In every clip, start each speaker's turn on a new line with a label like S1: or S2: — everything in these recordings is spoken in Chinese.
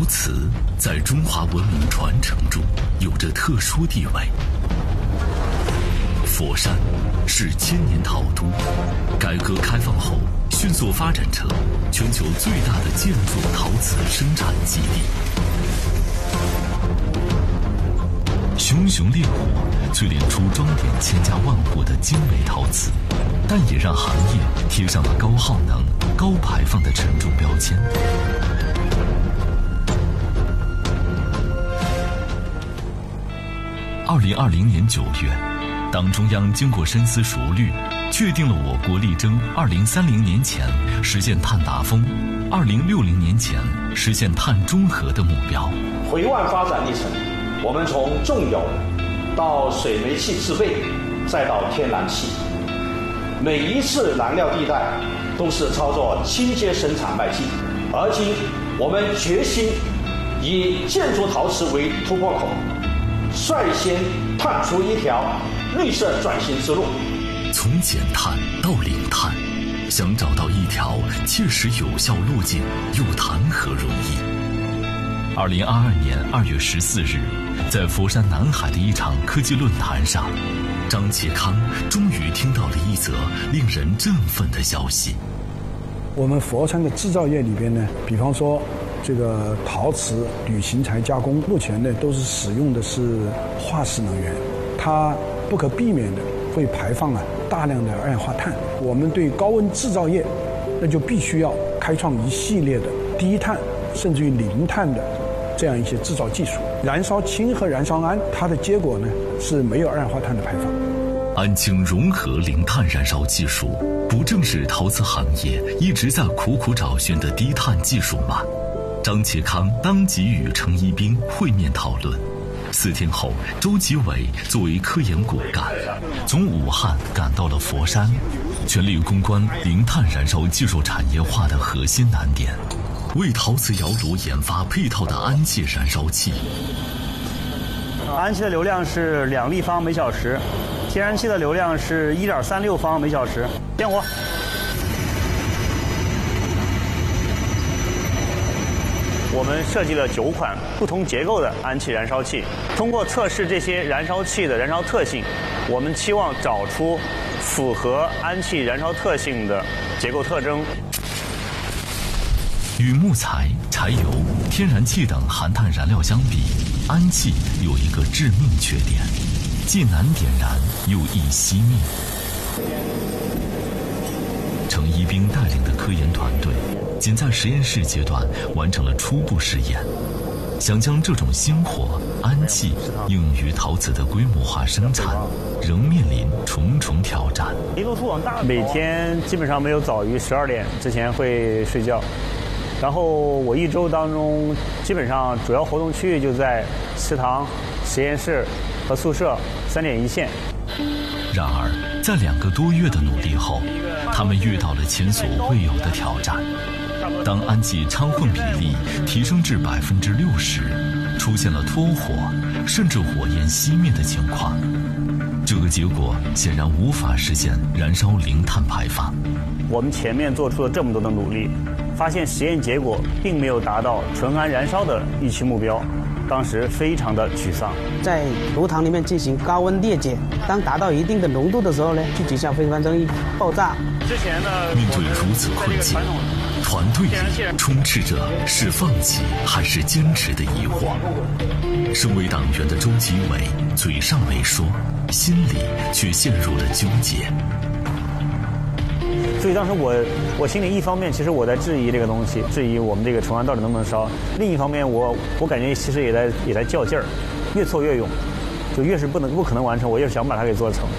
S1: 瓷在中华文明传承中有着特殊地位。佛山是千年陶都，改革开放后迅速发展成全球最大的建筑陶瓷生产基地。熊熊烈火淬炼出装点千家万户的精美陶瓷，但也让行业贴上了高耗能、高排放的沉重标签。2020年9月，党中央经过深思熟虑，确定了我国力争2030年前实现碳达峰，2060年前实现碳中和的目标。
S2: 回望发展历程，我们从重油到水煤气制备，再到天然气，每一次燃料地带都是操作清洁生产迈进。而今，我们决心以建筑陶瓷为突破口，率先探出一条绿色转型之路。
S1: 从减碳到零碳，想找到一条切实有效路径，又谈何容易？2022年2月14日，在佛山南海的一场科技论坛上，张其康终于听到了一则令人振奋的消息。
S3: 我们佛山的制造业里边呢，比方说这个陶瓷、铝型材加工，目前呢都是使用的是化石能源，它不可避免的会排放大量的二氧化碳。我们对高温制造业，那就必须要开创一系列的低碳甚至于零碳的这样一些制造技术。燃烧氢和燃烧氨，它的结果呢是没有二氧化碳的排放。
S1: 氨氢融合零碳燃烧技术，不正是陶瓷行业一直在苦苦找寻的低碳技术吗？张其康当即与程一兵会面讨论。4天后，周吉伟作为科研骨干，从武汉赶到了佛山，全力攻关零碳燃烧技术产业化的核心难点，为陶瓷窑炉研发配套的氨气燃烧器。
S4: 氨气的流量是2立方每小时，天然气的流量是1.36方每小时。点火。我们设计了9款不同结构的氨气燃烧器，通过测试这些燃烧器的燃烧特性，我们期望找出符合氨气燃烧特性的结构特征。
S1: 与木材、柴油、天然气等含碳燃料相比，氨气有一个致命缺点，既难点燃又易熄灭。程一兵带领的科研团队仅在实验室阶段完成了初步试验，想将这种星火氨气应用于陶瓷的规模化生产，仍面临重重挑战。
S4: 每天基本上没有早于12点之前会睡觉，然后我一周当中基本上主要活动区域就在食堂、实验室和宿舍3点一线。
S1: 然而，在2个多月的努力后，他们遇到了前所未有的挑战。当氨气掺混比例提升至60%，出现了脱火，甚至火焰熄灭的情况。这个结果显然无法实现燃烧零碳排放。
S4: 我们前面做出了这么多的努力，发现实验结果并没有达到纯氨燃烧的预期目标，当时非常的沮丧。
S5: 在炉膛里面进行高温裂解，当达到一定的浓度的时候呢，就即将会发生一爆炸。
S4: 之前呢，
S1: 面对如此困境，团队里充斥着是放弃还是坚持的疑惑。身为党员的周吉伟嘴上没说，心里却陷入了纠结。
S4: 所以当时我心里一方面其实我在质疑这个东西，质疑我们这个纯氨到底能不能烧；另一方面我感觉其实也在较劲儿，越挫越勇，就越是不可能完成，我越是想把它给做成。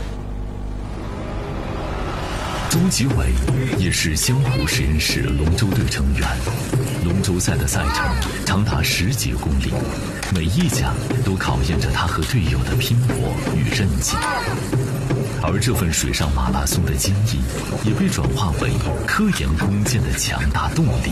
S1: 周吉伟也是湘湖实验室龙舟队成员，龙舟赛的赛程长达10几公里，每一桨都考验着他和队友的拼搏与韧劲。而这份水上马拉松的经历，也被转化为科研攻坚的强大动力。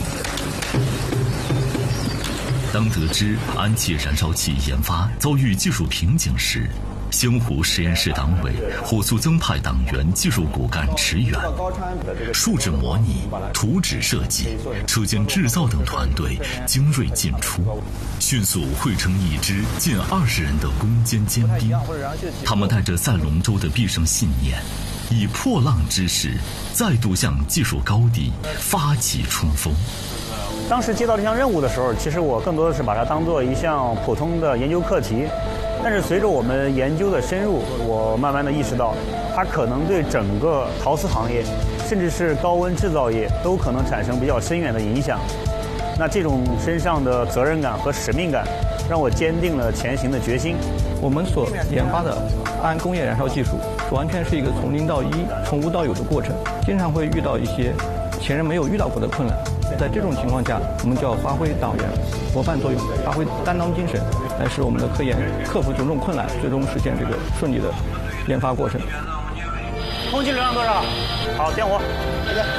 S1: 当得知氨气燃烧器研发遭遇技术瓶颈时， 湘湖实验室党委火速增派党员技术骨干驰援，数值模拟、图纸设计、车间制造等团队精锐进出，迅速汇成一支近20人的攻坚尖兵。他们带着在龙舟的必胜信念，以破浪之势再度向技术高地发起冲锋。
S4: 当时接到这项任务的时候，其实我更多的是把它当做一项普通的研究课题。但是随着我们研究的深入，我慢慢的意识到，它可能对整个陶瓷行业，甚至是高温制造业，都可能产生比较深远的影响。那这种身上的责任感和使命感，让我坚定了前行的决心。
S6: 我们所研发的氨工业燃烧技术，完全是一个从零到一、从无到有的过程，经常会遇到一些前人没有遇到过的困难。在这种情况下，我们就要发挥党员模范作用，发挥担当精神，来使我们的科研克服种种困难，最终实现这个顺利的研发过程。
S4: 空气流量多少？好，点火。来来。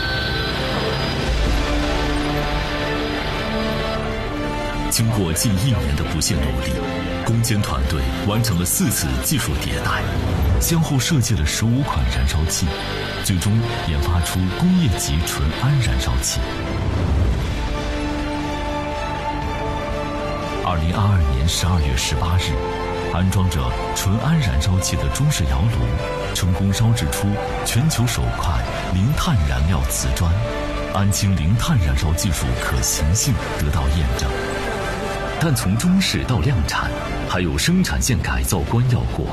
S1: 经过近1年的不懈努力，攻坚团队完成了4次技术迭代，先后设计了15款燃烧器，最终研发出工业级纯氨燃烧器。2022年12月18日，安装着纯氨燃烧器的中式窑炉成功烧制出全球首块零碳燃料瓷砖，氨氢零碳燃烧技术可行性得到验证。但从中试到量产，还有生产线改造关要过。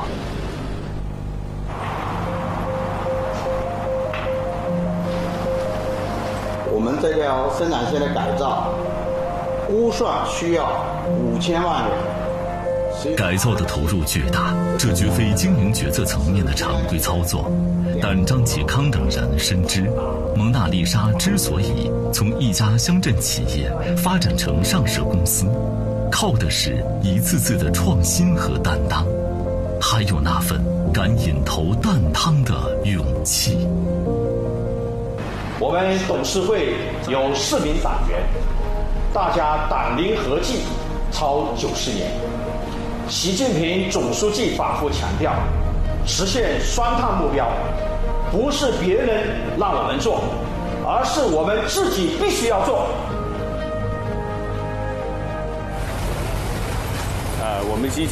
S7: 我们这条生产线的改造，估算需要5000万元。
S1: 改造的投入巨大，这绝非经营决策层面的常规操作。但张启康等人深知，蒙娜丽莎之所以从一家乡镇企业发展成上市公司，靠的是一次次的创新和担当，还有那份敢引头啖汤的勇气。
S2: 我们董事会有4名党员，大家党龄合计超90年。习近平总书记反复强调，实现双碳目标，不是别人让我们做，而是我们自己必须要做。
S8: 我们机器